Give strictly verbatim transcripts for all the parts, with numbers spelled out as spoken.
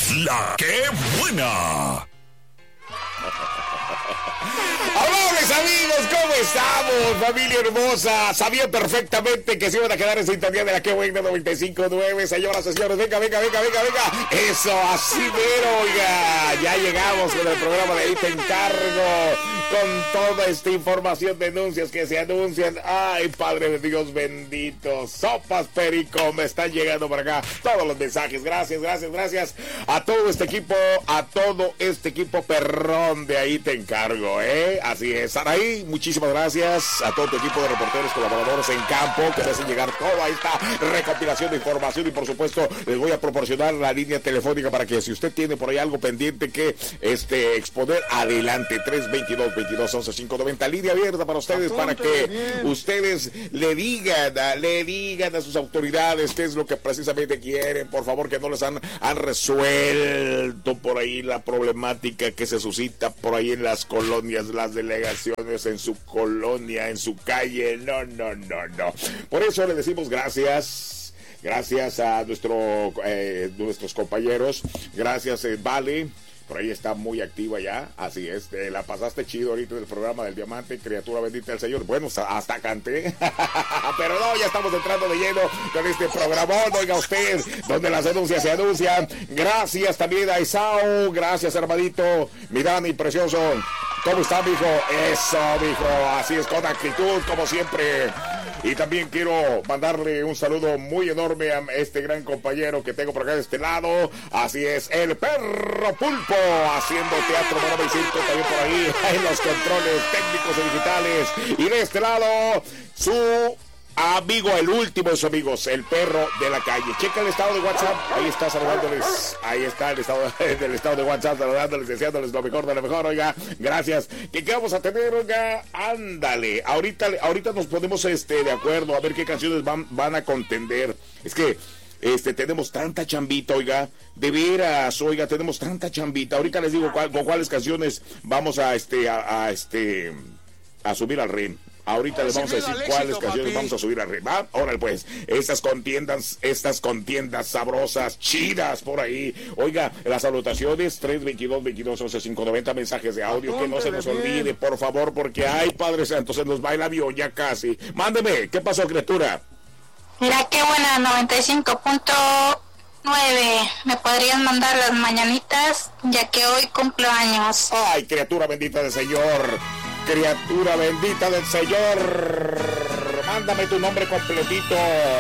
La que buena. Amables amigos, ¿cómo estamos? Familia hermosa, sabía perfectamente que se iban a quedar en sintonía de la que buena noventa y cinco punto nueve. Señoras y señores, venga, venga, venga, venga, venga. Eso, así mero, oiga. Ya llegamos con el programa de Ahí Te Encargo, con toda esta información, denuncias que se anuncian. Ay, Padre de Dios bendito, sopas perico, me están llegando por acá todos los mensajes. Gracias, gracias, gracias a todo este equipo, a todo este equipo perrón de Ahí Te Encargo, ¿eh? Así es, Saraí, muchísimas gracias a todo tu equipo de reporteros, colaboradores en campo que me hacen llegar toda esta recopilación de información, y por supuesto les voy a proporcionar la línea telefónica para que si usted tiene por ahí algo pendiente que este exponer, adelante. Tres veintidós, veintidós, once, quinientos noventa, línea abierta para ustedes, para que bien. ustedes le digan, le digan a sus autoridades qué es lo que precisamente quieren, por favor, que no les han, han resuelto por ahí la problemática que se suscita por ahí en las colonias, las delegaciones en su colonia, en su calle. No, no, no, no. Por eso le decimos gracias. Gracias a nuestro, eh, nuestros compañeros. Gracias, eh, Vale. Por ahí está muy activa ya, así es, eh, la pasaste chido ahorita del programa del Diamante, criatura bendita del Señor. Bueno, hasta canté, pero no, ya estamos entrando de lleno con este programón, oiga usted, donde las denuncias se anuncian. Gracias también a Isao, gracias hermanito, mi Dani precioso. ¿Cómo está, mijo? Eso, mijo, así es, con actitud, como siempre. Y también quiero mandarle un saludo muy enorme a este gran compañero que tengo por acá de este lado. Así es, el Perro Pulpo, haciendo teatro, mono y circo también por ahí, en los controles técnicos y digitales. Y de este lado, su amigo, el último de sus amigos, el perro de la calle. Checa el estado de WhatsApp, ahí está saludándoles, ahí está el estado del estado de WhatsApp, saludándoles, deseándoles lo mejor de lo mejor, oiga, gracias. ¿Qué, qué vamos a tener, oiga? Ándale, ahorita, ahorita nos ponemos este, de acuerdo, a ver qué canciones van, van a contender. Es que Este, tenemos tanta chambita, oiga, de veras, oiga, tenemos tanta chambita. Ahorita les digo cuál, con cuáles canciones vamos a, este, a, a este, a subir al ring. Ahorita les vamos a decir cuáles canciones vamos a subir arriba. Ahora pues, estas contiendas, estas contiendas sabrosas, chidas por ahí. Oiga, las anotaciones, tres veintidós, veintidós, once, quinientos noventa, mensajes de audio, que no se nos olvide, por favor, porque ay, Padre Santo, se nos va el avión ya casi. Mándeme, ¿qué pasó, criatura? Mira qué buena, noventa y cinco punto nueve. ¿Me podrían mandar las mañanitas, ya que hoy cumplo años? Ay, criatura bendita del Señor. Criatura bendita del Señor, mándame tu nombre completito.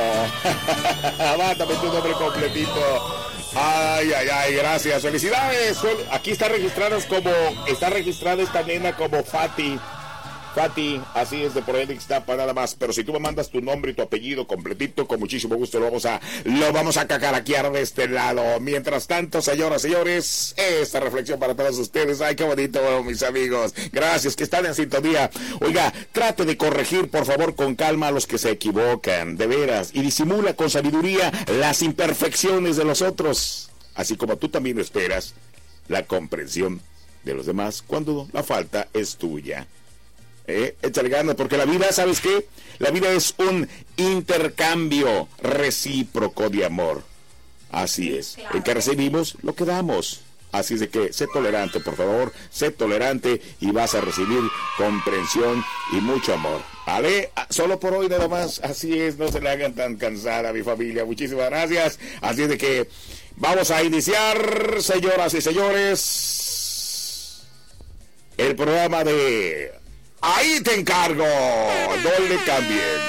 Mándame tu nombre completito. Ay, ay, ay, gracias, felicidades. Aquí está registrada como, está registrada esta nena como Fati. Fati, así es, de por ahí de Ixtapa, nada más. Pero si tú me mandas tu nombre y tu apellido completito, con muchísimo gusto lo vamos a lo vamos a cacaraquear de este lado. Mientras tanto, señoras y señores, esta reflexión para todos ustedes. Ay, qué bonito, mis amigos. Gracias, que están en sintonía. Oiga, trate de corregir, por favor, con calma a los que se equivocan, de veras, y disimula con sabiduría las imperfecciones de los otros, así como tú también esperas la comprensión de los demás cuando la falta es tuya. Eh, échale ganas, porque la vida, ¿sabes qué? La vida es un intercambio recíproco de amor. Así es, en que recibimos lo que damos. Así es de que sé tolerante, por favor, sé tolerante y vas a recibir comprensión y mucho amor. ¿Vale? Solo por hoy nada más, así es, no se le hagan tan cansada a mi familia. Muchísimas gracias. Así es de que vamos a iniciar, señoras y señores, el programa de Ahí Te Encargo. No le cambien.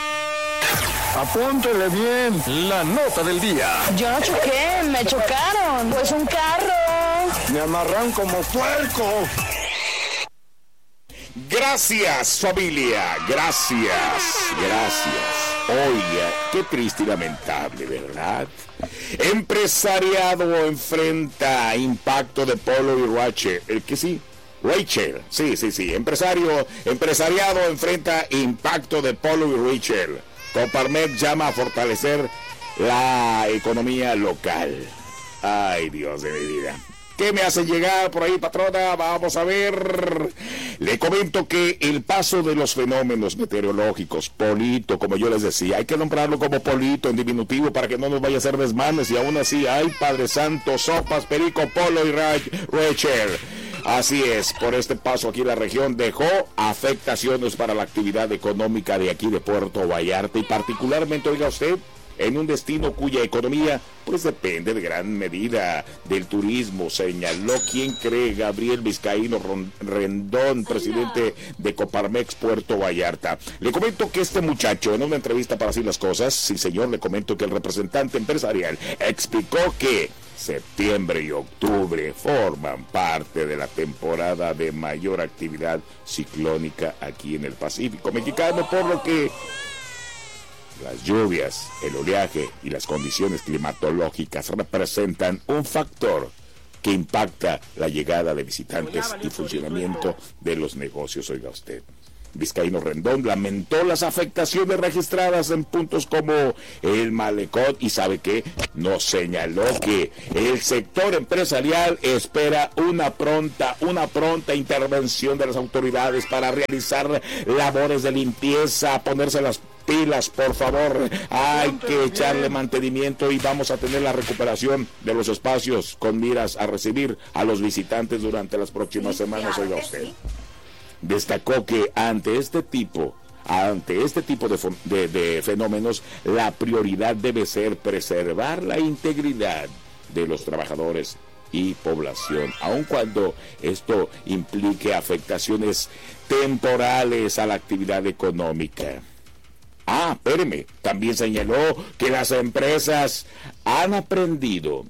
Apúntele bien la nota del día. Yo no choqué, me chocaron. Pues un carro. Me amarran como puerco. Gracias, familia. Gracias. Gracias. Oiga, qué triste y lamentable, ¿verdad? Empresariado enfrenta impacto de Polo y Rachel. El que sí. Rachel, sí, sí, sí, empresario, empresariado enfrenta impacto de Polo y Rachel. Coparmex llama a fortalecer la economía local. Ay, Dios de mi vida. ¿Qué me hace llegar por ahí, patrona? Vamos a ver. Le comento que el paso de los fenómenos meteorológicos, Polito, como yo les decía, hay que nombrarlo como Polito en diminutivo para que no nos vaya a hacer desmanes, y aún así, ay, Padre Santo, Sopas, Perico, Polo y Rachel. Así es, por este paso aquí la región dejó afectaciones para la actividad económica de aquí de Puerto Vallarta, y particularmente, oiga usted, en un destino cuya economía pues depende de gran medida del turismo, señaló quien cree Gabriel Vizcaíno Rendón, presidente de Coparmex Puerto Vallarta. Le comento que este muchacho, en una entrevista para Así las Cosas, sí señor, le comento que el representante empresarial explicó que septiembre y octubre forman parte de la temporada de mayor actividad ciclónica aquí en el Pacífico mexicano, por lo que las lluvias, el oleaje y las condiciones climatológicas representan un factor que impacta la llegada de visitantes y funcionamiento de los negocios, oiga usted. Vizcaíno Rendón lamentó las afectaciones registradas en puntos como el Malecón y sabe que nos señaló que el sector empresarial espera una pronta, una pronta intervención de las autoridades para realizar labores de limpieza, ponerse las pilas, por favor. Hay que echarle mantenimiento y vamos a tener la recuperación de los espacios con miras a recibir a los visitantes durante las próximas semanas, oiga usted. Destacó que ante este tipo, ante este tipo de, de, de fenómenos, la prioridad debe ser preservar la integridad de los trabajadores y población, aun cuando esto implique afectaciones temporales a la actividad económica. Ah, espéreme, también señaló que las empresas han aprendido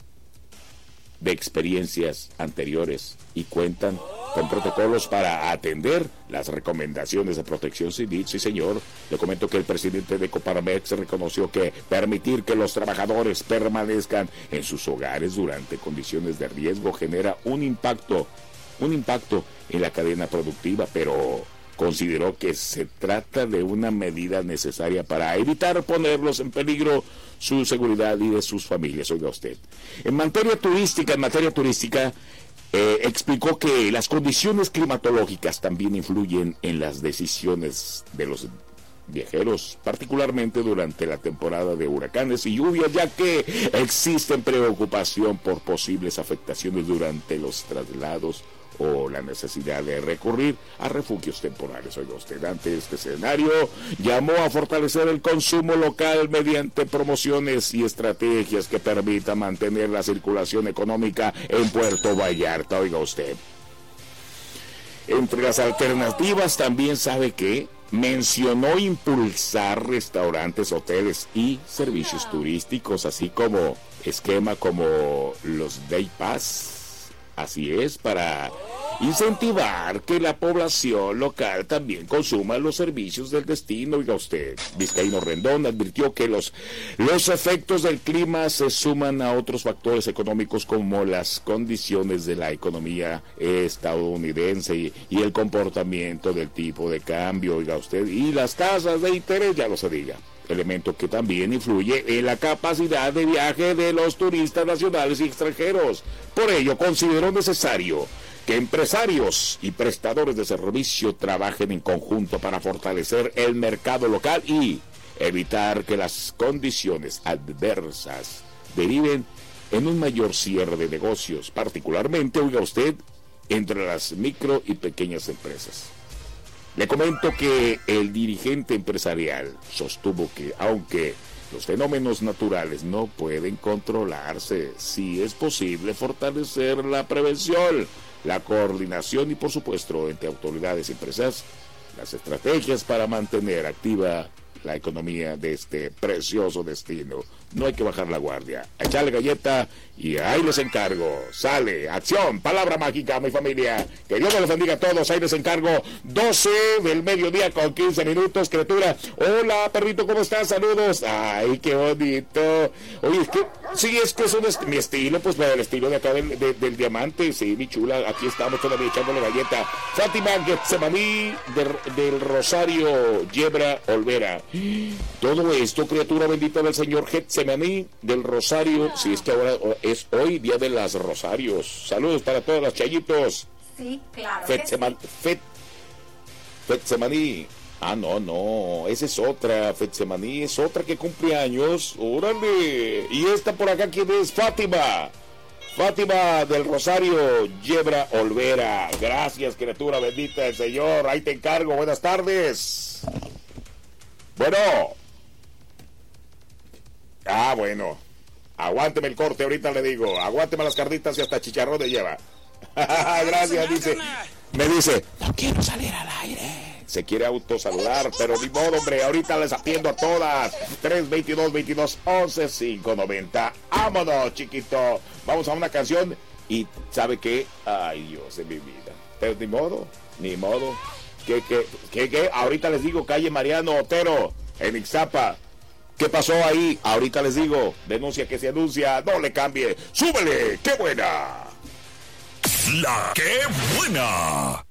de experiencias anteriores y cuentan con protocolos para atender las recomendaciones de protección civil. Sí, señor. Le comento que el presidente de Coparmex reconoció que permitir que los trabajadores permanezcan en sus hogares durante condiciones de riesgo genera un impacto, un impacto en la cadena productiva, pero consideró que se trata de una medida necesaria para evitar ponerlos en peligro su seguridad y de sus familias. Oiga usted. En materia turística, en materia turística, eh, explicó que las condiciones climatológicas también influyen en las decisiones de los viajeros, particularmente durante la temporada de huracanes y lluvias, ya que existen preocupación por posibles afectaciones durante los traslados o la necesidad de recurrir a refugios temporales. Oiga usted, ante este escenario, llamó a fortalecer el consumo local mediante promociones y estrategias que permitan mantener la circulación económica en Puerto Vallarta. Oiga usted, entre las alternativas también sabe que mencionó impulsar restaurantes, hoteles y servicios turísticos, así como esquema como los Day Pass. Así es, para incentivar que la población local también consuma los servicios del destino. Oiga usted, Vizcaíno Rendón advirtió que los, los efectos del clima se suman a otros factores económicos como las condiciones de la economía estadounidense y, y el comportamiento del tipo de cambio, oiga usted, y las tasas de interés, ya lo se diga. Elemento que también influye en la capacidad de viaje de los turistas nacionales y extranjeros. Por ello, consideró necesario que empresarios y prestadores de servicio trabajen en conjunto para fortalecer el mercado local y evitar que las condiciones adversas deriven en un mayor cierre de negocios, particularmente, oiga usted, entre las micro y pequeñas empresas. Le comento que el dirigente empresarial sostuvo que, aunque los fenómenos naturales no pueden controlarse, sí es posible fortalecer la prevención, la coordinación y, por supuesto, entre autoridades y empresas, las estrategias para mantener activa la economía de este precioso destino. No hay que bajar la guardia. Echarle galleta y ahí les encargo. Sale, acción, palabra mágica, mi familia. Que Dios me los bendiga a todos. Ahí les encargo. doce del mediodía con quince minutos, criatura. Hola, perrito, ¿cómo estás? Saludos. Ay, qué bonito. Oye, es que, sí, es que es un est- mi estilo, pues el estilo de acá del, de, del diamante. Sí, mi chula, aquí estamos todavía echándole galleta. Fátima Getsemaní del, del Rosario Yebra Olvera. Todo esto, criatura bendita del Señor Getsemaní del Rosario. Si es que ahora es hoy día de las Rosarios. Saludos para todos los chayitos. Sí, claro. Getseman, Sí. Fet, Getsemaní. Ah, no, no. Esa es otra. Getsemaní es otra que cumple años. ¡Órale! Y esta por acá, ¿quién es? Fátima. Fátima del Rosario Yebra Olvera. Gracias, criatura bendita del Señor. Ahí te encargo. Buenas tardes. Bueno. Ah, bueno. Aguánteme el corte, ahorita le digo. Aguánteme las carnitas y hasta chicharrón de lleva. Gracias, dice. Me dice, no quiero salir al aire. Se quiere autosaludar, pero ni modo, hombre. Ahorita les atiendo a todas. tres veintidós, veintidós, once, quinientos noventa. Vámonos, chiquito. Vamos a una canción. Y ¿sabe qué? Ay, Dios de mi vida. Pero ni modo, ni modo. ¿Qué, qué, qué, qué? Ahorita les digo, calle Mariano Otero, en Ixtapa. ¿Qué pasó ahí? Ahorita les digo. Denuncia que se anuncia. No le cambie. ¡Súbele! ¡Qué buena! La que buena.